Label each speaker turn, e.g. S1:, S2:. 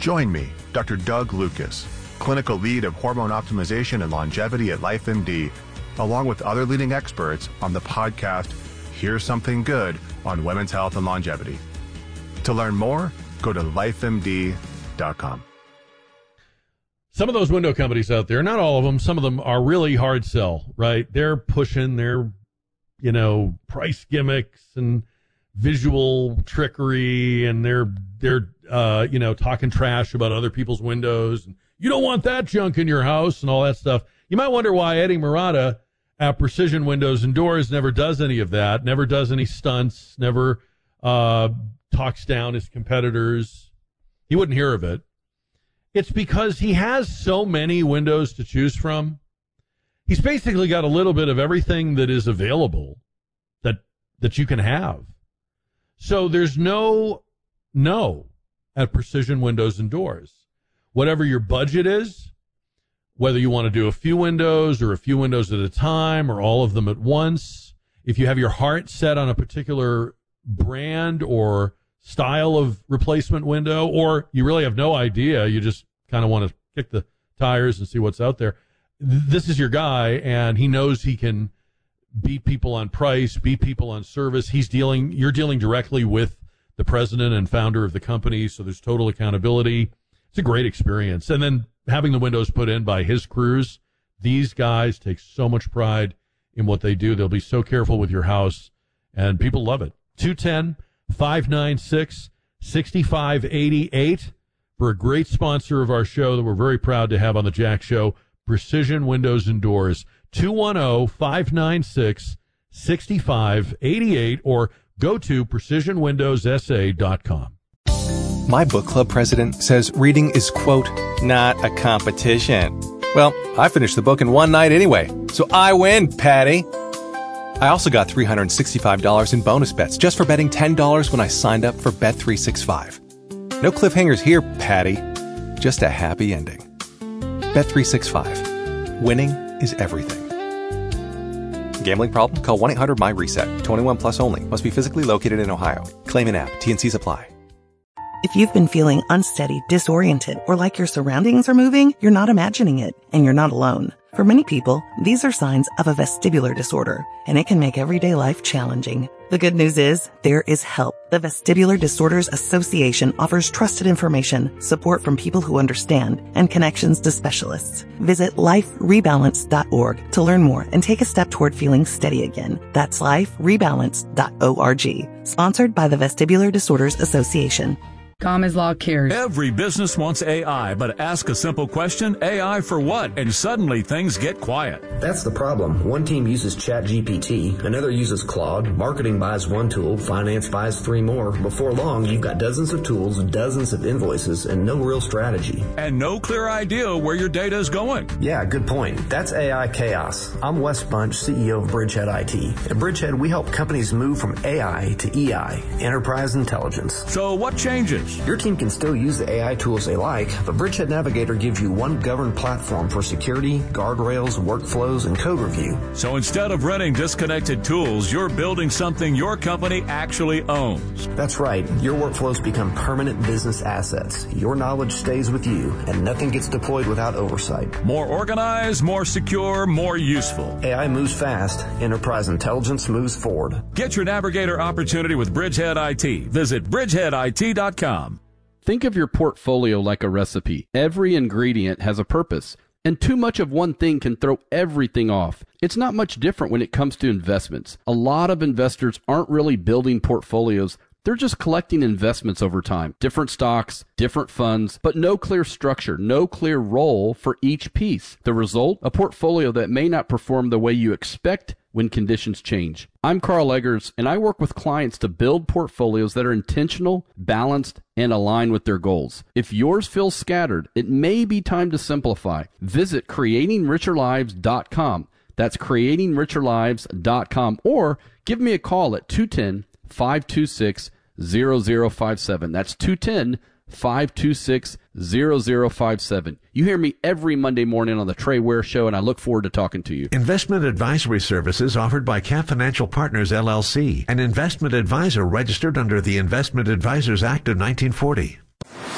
S1: Join me, Dr. Doug Lucas, clinical lead of hormone optimization and longevity at LifeMD, along with other leading experts on the podcast Here's Something Good on Women's Health and Longevity. To learn more, go to lifemd.com.
S2: Some of those window companies out there, not all of them, some of them are really hard sell, right? They're pushing their, price gimmicks and visual trickery, and they're talking trash about other people's windows. And you don't want that junk in your house and all that stuff. You might wonder why Eddie Murata at Precision Windows and Doors never does any of that, never does any stunts, never talks down his competitors. He wouldn't hear of it. It's because he has so many windows to choose from. He's basically got a little bit of everything that is available that you can have. So there's no at Precision Windows and Doors. Whatever your budget is, whether you want to do a few windows or a few windows at a time or all of them at once, if you have your heart set on a particular brand or style of replacement window, or you really have no idea, you just kind of want to kick the tires and see what's out there, this is your guy, and he knows he can beat people on price, beat people on service. You're dealing directly with the president and founder of the company, so there's total accountability. It's a great experience. And then having the windows put in by his crews, these guys take so much pride in what they do. They'll be so careful with your house, and people love it. 210-596-6588 for a great sponsor of our show that we're very proud to have on the Jack Show, Precision Windows and Doors. 210-596-6588 or go to precisionwindowssa.com.
S3: My book club president says reading is, quote, not a competition. Well, I finished the book in one night anyway, so I win, Patty. I also got $365 in bonus bets just for betting $10 when I signed up for Bet365. No cliffhangers here, Patty. Just a happy ending. Bet365. Winning is everything. Gambling problem? Call 1-800-MY-RESET. 21 plus only. Must be physically located in Ohio. Claim in app. T&Cs apply.
S4: If you've been feeling unsteady, disoriented, or like your surroundings are moving, you're not imagining it, and you're not alone. For many people, these are signs of a vestibular disorder, and it can make everyday life challenging. The good news is, there is help. The Vestibular Disorders Association offers trusted information, support from people who understand, and connections to specialists. Visit liferebalance.org to learn more and take a step toward feeling steady again. That's liferebalance.org. Sponsored by the Vestibular Disorders Association.
S5: Commons Law cares.
S6: Every business wants AI, but ask a simple question, AI for what? And suddenly things get quiet.
S7: That's the problem. One team uses ChatGPT, another uses Claude, marketing buys one tool, finance buys three more. Before long, you've got dozens of tools, dozens of invoices, and no real strategy.
S6: And no clear idea where your data is going.
S7: Yeah, good point. That's AI chaos. I'm Wes Bunch, CEO of Bridgehead IT. At Bridgehead, we help companies move from AI to EI, Enterprise Intelligence.
S6: So what changes?
S7: Your team can still use the AI tools they like, but Bridgehead Navigator gives you one governed platform for security, guardrails, workflows, and code review.
S6: So instead of running disconnected tools, you're building something your company actually owns.
S7: That's right. Your workflows become permanent business assets. Your knowledge stays with you, and nothing gets deployed without oversight.
S6: More organized, more secure, more useful.
S7: AI moves fast. Enterprise Intelligence moves forward.
S6: Get your Navigator opportunity with Bridgehead IT. Visit bridgeheadit.com.
S8: Think of your portfolio like a recipe. Every ingredient has a purpose, and too much of one thing can throw everything off. It's not much different when it comes to investments. A lot of investors aren't really building portfolios. They're just collecting investments over time. Different stocks, different funds, but no clear structure, no clear role for each piece. The result? A portfolio that may not perform the way you expect when conditions change. I'm Carl Eggers, and I work with clients to build portfolios that are intentional, balanced, and aligned with their goals. If yours feels scattered, it may be time to simplify. Visit creatingricherlives.com. That's creatingricherlives.com, or give me a call at 210-526-0057. That's 210-526-0057. You hear me every Monday morning on the Trey Ware Show, and I look forward to talking to you.
S9: Investment advisory services offered by Cap Financial Partners, LLC, an investment advisor registered under the Investment Advisors Act of 1940.